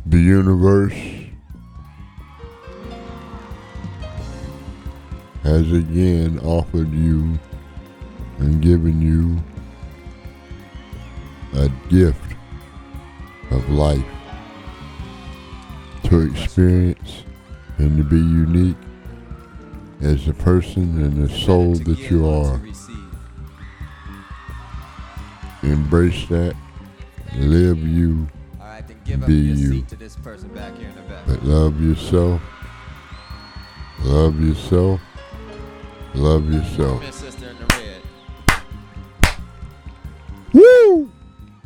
The universe has again offered you and given you a gift of life to experience and to be unique as the person and the soul that you are. Embrace that, live you, be you, but love yourself, love yourself, love yourself. Woo!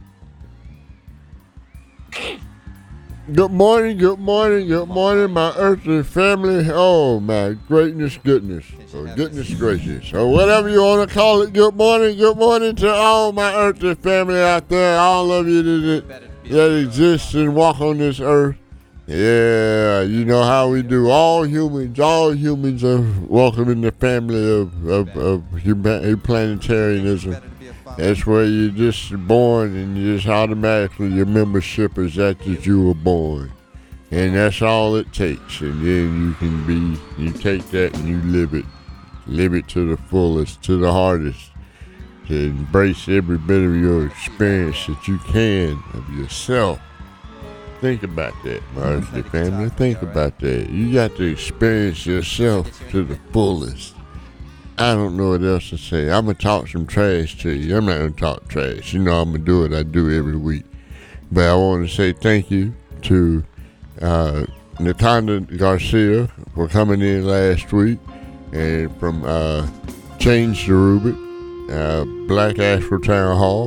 Good morning, good morning, good morning, my earthly family. Oh, my greatness, goodness, or goodness gracious, or whatever you want to call it. Good morning to all my earthly family out there, all of you that exist and walk on this earth. Yeah, you know how we do. All humans are welcome in the family of planetarianism. That's where you're just born and you just automatically, your membership is that you were born. And that's all it takes. And then you take that and you live it. Live it to the fullest, to the hardest. To embrace every bit of your experience that you can of yourself. Think about that, my earthly family. Think about that. You got to experience yourself to the fullest. I don't know what else to say. I'm going to talk some trash to you. I'm not going to talk trash. You know I'm going to do it. I do every week. But I want to say thank you to Natanda Garcia for coming in last week. And from Change the Rubik, Black Asheville Town Hall.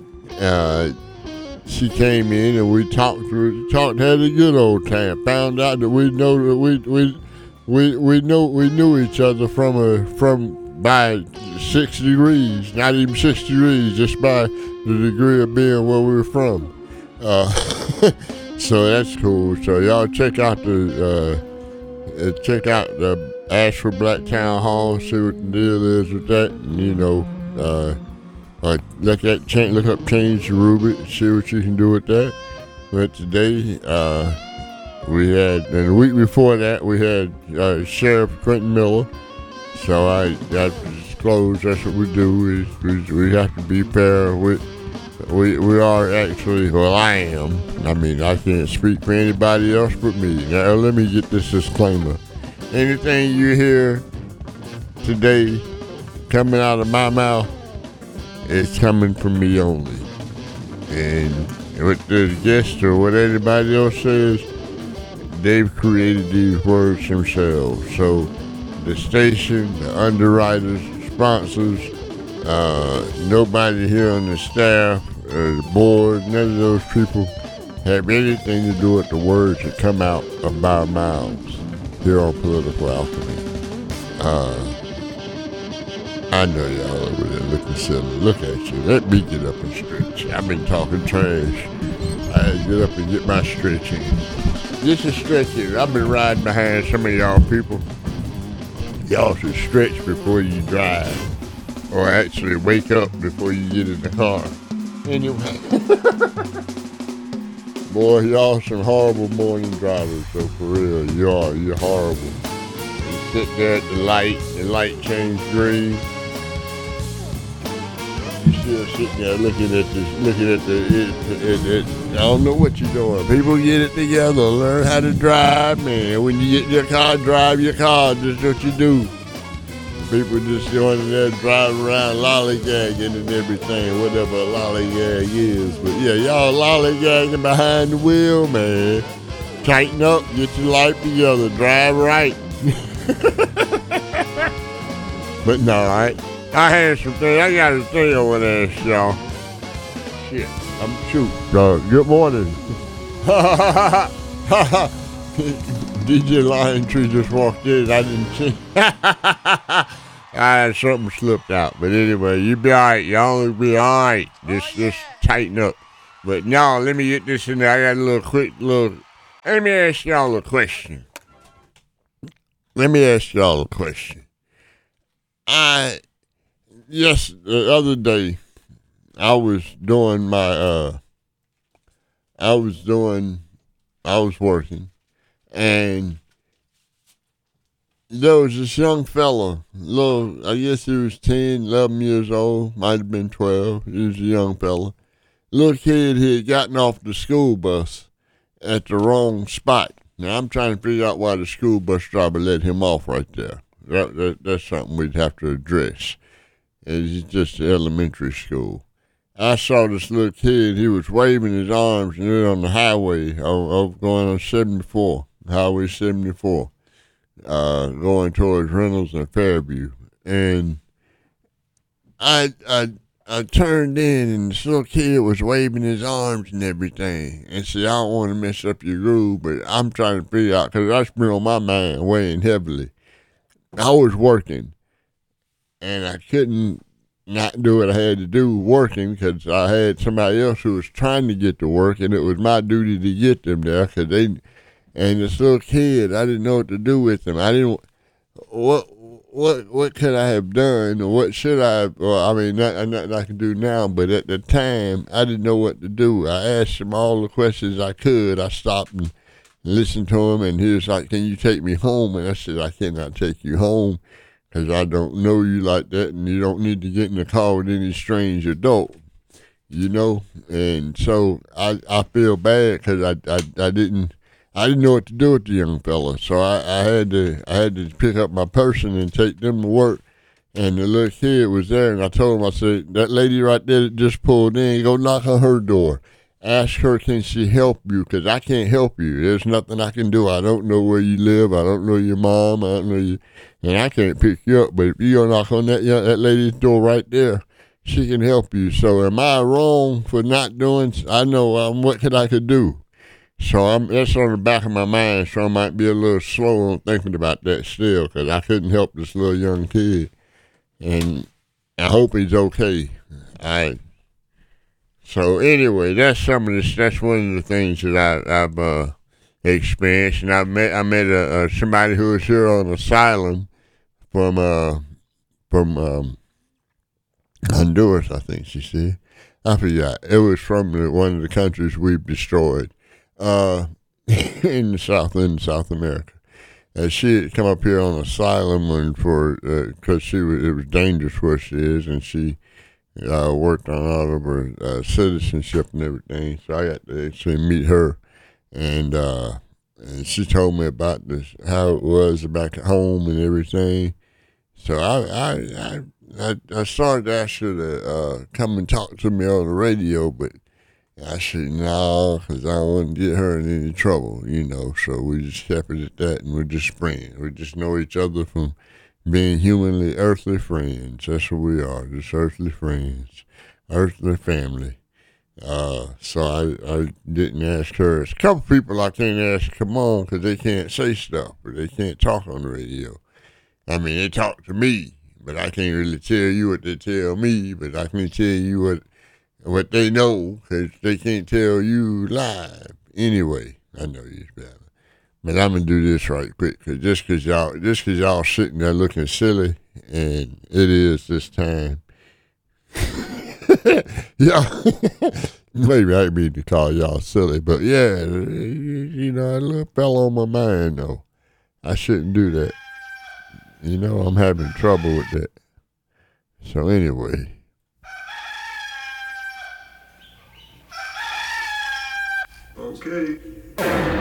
She came in and we talked, had a good old time. Found out that we knew each other from by 6 degrees, not even 6 degrees, just by the degree of being where we were from. So that's cool. So y'all check out the Asheville Black Town Hall, see what the deal is with that, and look up Change the Rubik, see what you can do with that. But today, we had, and the week before that, we had Sheriff Quentin Miller. So I got to disclose that's what we do. We have to be fair. We are actually, well, I am. I mean, I can't speak for anybody else but me. Now, let me get this disclaimer. Anything you hear today coming out of my mouth, it's coming from me only. And what the guest or what anybody else says, they've created these words themselves. So the station, the underwriters, sponsors, nobody here on the staff, the board, none of those people have anything to do with the words that come out of our mouths here on Political Alchemy. I know y'all over there looking silly. Look at you. Let me get up and stretch. I've been talking trash. I get up and get my stretching. This is stretching. I've been riding behind some of y'all people. Y'all should stretch before you drive. Or actually wake up before you get in the car. Anyway. Boy, y'all some horrible morning drivers. So for real, you're horrible. You sit there at the light changed green. You're still sitting there looking at the I don't know what you're doing. People get it together, learn how to drive, man. When you get in your car, drive your car. That's what you do. People just going there driving around lollygagging and everything, whatever a lollygag is. But yeah, y'all lollygagging behind the wheel, man. Tighten up, get your life together, drive right. But no, I had some things I got to say over there, y'all. Shit, I'm shoot. Good morning. DJ Lion Tree just walked in. I didn't see. Something slipped out. But anyway, you be all right. Y'all will be all right. Just tighten up. But no, let me get this in there. I got a quick. Let me ask y'all a question. Yes, the other day, I was doing I was working, and there was this young fella, little, I guess he was 10, 11 years old, might have been 12. He was a young fella. Little kid, he had gotten off the school bus at the wrong spot. Now, I'm trying to figure out why the school bus driver let him off right there. That's something we'd have to address. It's just elementary school. I saw this little kid, he was waving his arms and we were on the highway. I was going on 74, Highway 74. Going towards Reynolds and Fairview, and I turned in, and this little kid was waving his arms and everything. And see, I don't want to mess up your groove, but I'm trying to figure out because that's been on my mind weighing heavily. I was working, and I couldn't not do what I had to do working because I had somebody else who was trying to get to work, and it was my duty to get them there because they. And this little kid, I didn't know what to do with him. I didn't. What could I have done, or what should I have? Well, I mean, nothing I can do now. But at the time, I didn't know what to do. I asked him all the questions I could. I stopped and listened to him, and he was like, "Can you take me home?" And I said, "I cannot take you home because I don't know you like that, and you don't need to get in the car with any strange adult." You know, and so I feel bad because I didn't know what to do with the young fella, so I had to pick up my person and take them to work. And the little kid was there, and I told him, I said, that lady right there that just pulled in, go knock on her door. Ask her, can she help you? Because I can't help you. There's nothing I can do. I don't know where you live. I don't know your mom. I don't know you, and I can't pick you up. But if you go knock on that lady's door right there, she can help you. So am I wrong for not doing? I know what I could do. So that's on the back of my mind, so I might be a little slow on thinking about that still, because I couldn't help this little young kid. And I hope he's okay. So anyway, that's one of the things that I've experienced. And I met somebody who was here on asylum from Honduras, I think she said. I forgot. It was from one of the countries we've destroyed. In South America, and she had come up here on asylum and because it was dangerous where she is, and she worked on all of her citizenship and everything. So I got to actually meet her, and she told me about how it was back at home and everything. So I started to ask her to come and talk to me on the radio, but I said, no, because I don't want to get her in any trouble, so we just kept it at that, and we're just friends. We just know each other from being humanly earthly friends. That's what we are, just earthly friends, earthly family. So I didn't ask her. There's a couple people I can't ask to come on because they can't say stuff, or they can't talk on the radio. I mean, they talk to me, but I can't really tell you what they tell me, but I can tell you what they know, because they can't tell you live. Anyway, I know you're better. But I'm going to do this right quick, because just because y'all sitting there looking silly, and it is this time. Yeah, maybe I didn't mean to call y'all silly, but yeah, a little fell on my mind, though. I shouldn't do that. I'm having trouble with that. So anyway. Okay.